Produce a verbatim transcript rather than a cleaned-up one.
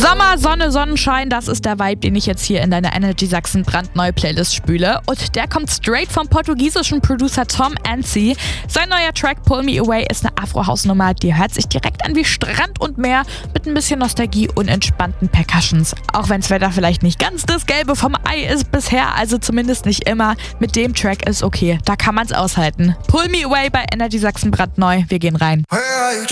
Sommer, Sonne, Sonnenschein, das ist der Vibe, den ich jetzt hier in deiner Energy Sachsen brandneue Playlist spüle. Und der kommt straight vom portugiesischen Producer Tom Ansi. Sein neuer Track Pull Me Away ist eine Afro-House-Nummer, die hört sich direkt an wie Strand und Meer mit ein bisschen Nostalgie und entspannten Percussions. Auch wenn's Wetter vielleicht nicht ganz das Gelbe vom Ei ist bisher, also zumindest nicht immer, mit dem Track ist okay, da kann man's aushalten. Pull Me Away bei Energy Sachsen brandneu, wir gehen rein.